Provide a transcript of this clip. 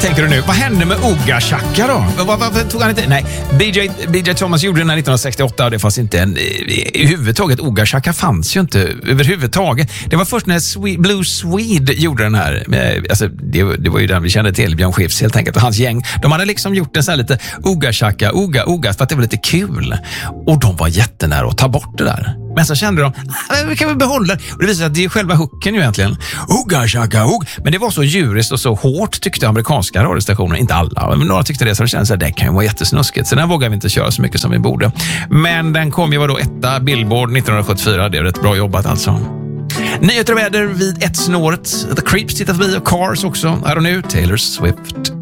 tänkte du nu, vad hände med Ooga Chaka då? Varför tog han inte... Nej, BJ Thomas gjorde den här 1968 och det fanns inte i huvudtaget. Ooga Chaka fanns ju inte överhuvudtaget. Det var först när Blue Swede gjorde den här. Alltså, det var ju den vi kände till, Björn Skifs helt enkelt och hans gäng. De hade liksom gjort en så här lite Ooga Chaka, Ooga för att det var lite kul. Och de var jättenära att ta bort det där. Men så kände de, vi kan väl behålla det. Och det visar sig att det är själva hooken ju egentligen. Ooga Chaka, Ooga. Men det var så djuriskt och så hårt tyckte amerikanska radiostationer. Inte alla, men några tyckte det. Så det kändes att det kan ju vara jättesnuskigt. Så den vågar vi inte köra så mycket som vi borde. Men den kom ju då etta Billboard 1974. Det är rätt bra jobbat alltså. Nyheter och väder vid 1-snåret. The Creeps tittar förbi och Cars också. Här och nu, Taylor Swift.